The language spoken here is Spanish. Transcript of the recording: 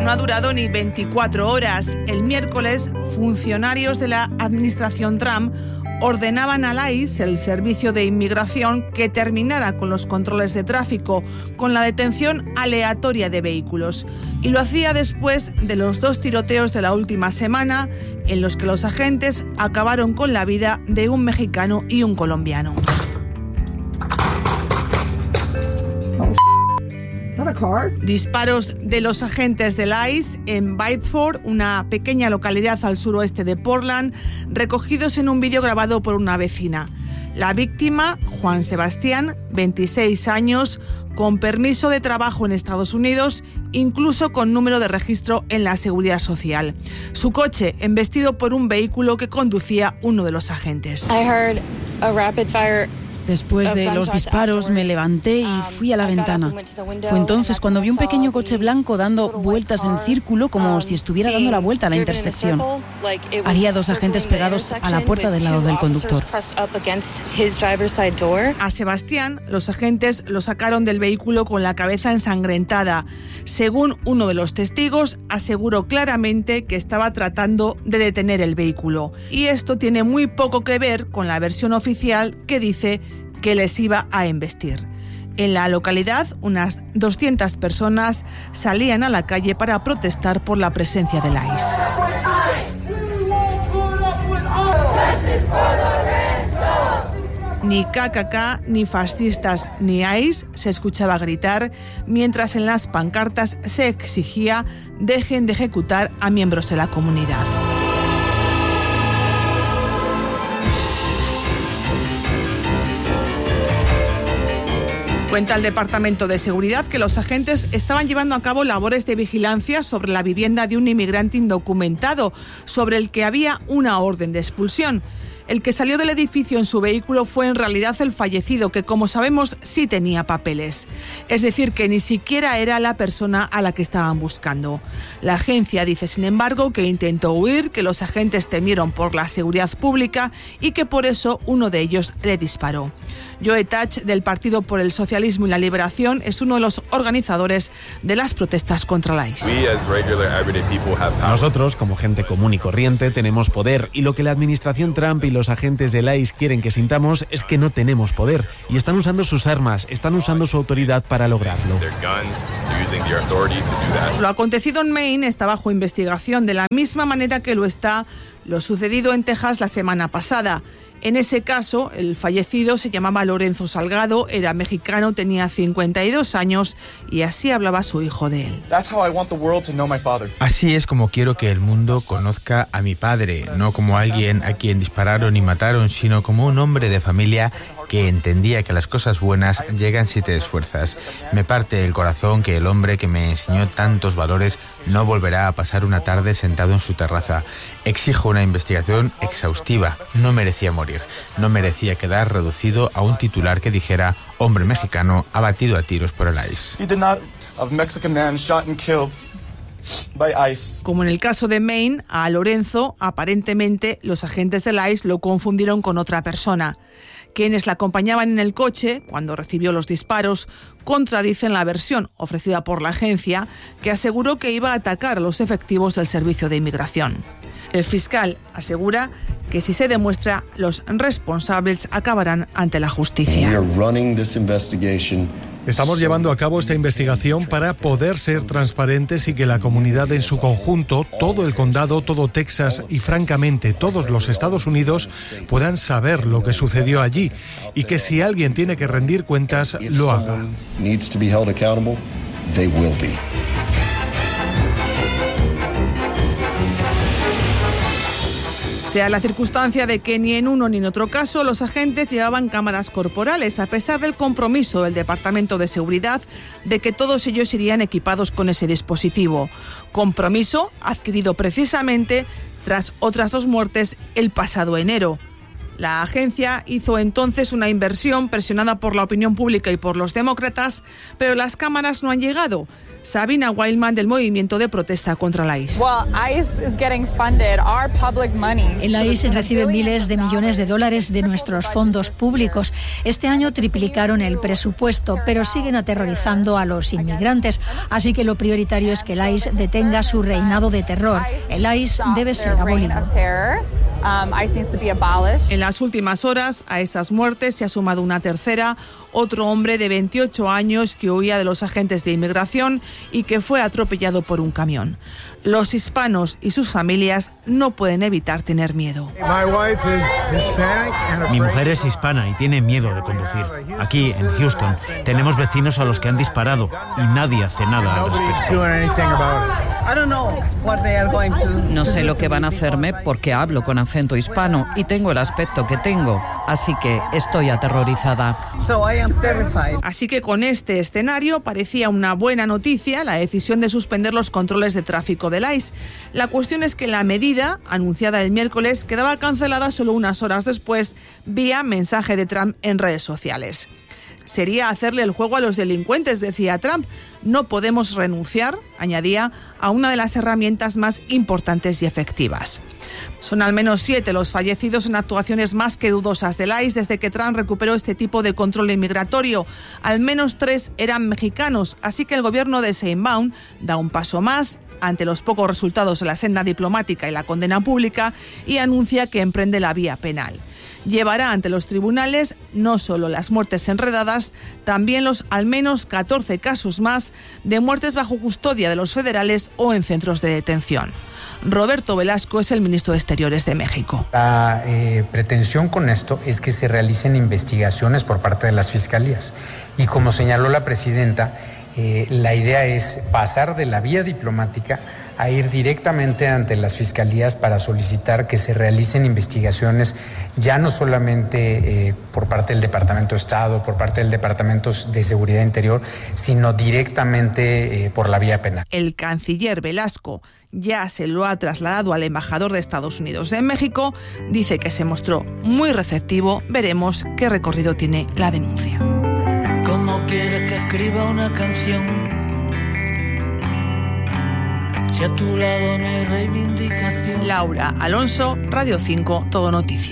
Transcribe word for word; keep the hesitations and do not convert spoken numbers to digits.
no ha durado ni veinticuatro horas. El miércoles, funcionarios de la administración Trump ordenaban al I C E, el Servicio de Inmigración, que terminara con los controles de tráfico, con la detención aleatoria de vehículos. Y lo hacía después de los dos tiroteos de la última semana, en los que los agentes acabaron con la vida de un mexicano y un colombiano. Disparos de los agentes del I C E en Biddeford, una pequeña localidad al suroeste de Portland, recogidos en un vídeo grabado por una vecina. La víctima, Juan Sebastián, veintiséis años, con permiso de trabajo en Estados Unidos, incluso con número de registro en la Seguridad Social. Su coche embestido por un vehículo que conducía uno de los agentes. I heard a rapid fire. Después de los disparos me levanté y fui a la ventana. Fue entonces cuando vi un pequeño coche blanco dando vueltas en círculo como si estuviera dando la vuelta a la intersección. Había dos agentes pegados a la puerta del lado del conductor. A Sebastián, los agentes lo sacaron del vehículo con la cabeza ensangrentada. Según uno de los testigos, aseguró claramente que estaba tratando de detener el vehículo. Y esto tiene muy poco que ver con la versión oficial que dice que les iba a embestir. En la localidad, unas doscientas personas salían a la calle para protestar por la presencia del I C E. Ni K K K, ni fascistas, ni I C E se escuchaba gritar, mientras en las pancartas se exigía dejen de ejecutar a miembros de la comunidad. Cuenta el Departamento de Seguridad que los agentes estaban llevando a cabo labores de vigilancia sobre la vivienda de un inmigrante indocumentado, sobre el que había una orden de expulsión. El que salió del edificio en su vehículo fue en realidad el fallecido, que como sabemos sí tenía papeles. Es decir, que ni siquiera era la persona a la que estaban buscando. La agencia dice, sin embargo, que intentó huir, que los agentes temieron por la seguridad pública y que por eso uno de ellos le disparó. Joe Thatch, del Partido por el Socialismo y la Liberación, es uno de los organizadores de las protestas contra la I C E. Nosotros, como gente común y corriente, tenemos poder, y lo que la administración Trump y los agentes del I C E quieren que sintamos es que no tenemos poder, y están usando sus armas, están usando su autoridad para lograrlo. Lo acontecido en Maine está bajo investigación, de la misma manera que lo está lo sucedido en Texas la semana pasada. En ese caso, el fallecido se llamaba Lorenzo Salgado, era mexicano, tenía cincuenta y dos años y así hablaba su hijo de él. Así es como quiero que el mundo conozca a mi padre, no como alguien a quien dispararon y mataron, sino como un hombre de familia que entendía que las cosas buenas llegan si te esfuerzas. Me parte el corazón que el hombre que me enseñó tantos valores no volverá a pasar una tarde sentado en su terraza. Exijo una investigación exhaustiva. No merecía morir. No merecía quedar reducido a un titular que dijera hombre mexicano abatido a tiros por el I C E. Como en el caso de Maine, a Lorenzo, aparentemente los agentes del I C E lo confundieron con otra persona. Quienes la acompañaban en el coche, cuando recibió los disparos, contradicen la versión ofrecida por la agencia, que aseguró que iba a atacar a los efectivos del Servicio de Inmigración. El fiscal asegura que si se demuestra, los responsables acabarán ante la justicia. Estamos llevando a cabo esta investigación para poder ser transparentes y que la comunidad en su conjunto, todo el condado, todo Texas y francamente todos los Estados Unidos puedan saber lo que sucedió allí y que si alguien tiene que rendir cuentas, lo haga. Sea la circunstancia de que ni en uno ni en otro caso los agentes llevaban cámaras corporales, a pesar del compromiso del Departamento de Seguridad de que todos ellos irían equipados con ese dispositivo. Compromiso adquirido precisamente tras otras dos muertes el pasado enero. La agencia hizo entonces una inversión presionada por la opinión pública y por los demócratas, pero las cámaras no han llegado. Sabina Wildman, del movimiento de protesta contra la I C E. El I C E recibe miles de millones de dólares de nuestros fondos públicos. Este año triplicaron el presupuesto, pero siguen aterrorizando a los inmigrantes. Así que lo prioritario es que el I C E detenga su reinado de terror. El I C E debe ser abolido. En las últimas horas, a esas muertes se ha sumado una tercera, otro hombre de veintiocho años que huía de los agentes de inmigración y que fue atropellado por un camión. Los hispanos y sus familias no pueden evitar tener miedo. Mi mujer es hispana y tiene miedo de conducir. Aquí, en Houston, tenemos vecinos a los que han disparado y nadie hace nada al respecto. No sé lo que van a hacerme porque hablo con acento hispano y tengo el aspecto que tengo, así que estoy aterrorizada. Así que con este escenario parecía una buena noticia la decisión de suspender los controles de tráfico del I C E. La cuestión es que la medida, anunciada el miércoles, quedaba cancelada solo unas horas después vía mensaje de Trump en redes sociales. Sería hacerle el juego a los delincuentes, decía Trump. No podemos renunciar, añadía, a una de las herramientas más importantes y efectivas. Son al menos siete los fallecidos en actuaciones más que dudosas del I C E desde que Trump recuperó este tipo de control inmigratorio. Al menos tres eran mexicanos, así que el gobierno de Sheinbaum da un paso más ante los pocos resultados de la senda diplomática y la condena pública y anuncia que emprende la vía penal. Llevará ante los tribunales no solo las muertes enredadas, también los al menos catorce casos más de muertes bajo custodia de los federales o en centros de detención. Roberto Velasco es el ministro de Exteriores de México. La eh, pretensión con esto es que se realicen investigaciones por parte de las fiscalías. Y como señaló la presidenta, eh, la idea es pasar de la vía diplomática a ir directamente ante las fiscalías para solicitar que se realicen investigaciones ya no solamente eh, por parte del Departamento de Estado, por parte del Departamento de Seguridad Interior, sino directamente eh, por la vía penal. El canciller Velasco ya se lo ha trasladado al embajador de Estados Unidos en México, dice que se mostró muy receptivo. Veremos qué recorrido tiene la denuncia. ¿Cómo quieres que escriba una canción? Si a tu lado no hay reivindicación. Laura Alonso, Radio cinco, Todo Noticias.